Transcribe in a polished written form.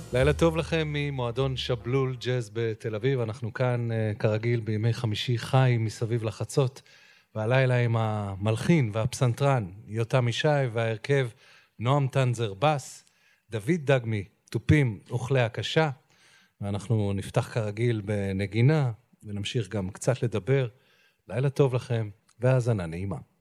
לילה טוב לכם ממועדון שבלול ג'אז בתל אביב. אנחנו כאן כרגיל בימי חמישי חי מסביב לחצות, והלילה עם המלחין והפסנתרן יותם ישי, וההרכב נועם טנזר בס, דוד דגמי תופים וכלי הקשה. ואנחנו נפתח כרגיל בנגינה ונמשיך גם קצת לדבר. לילה טוב לכם והאזנה נעימה.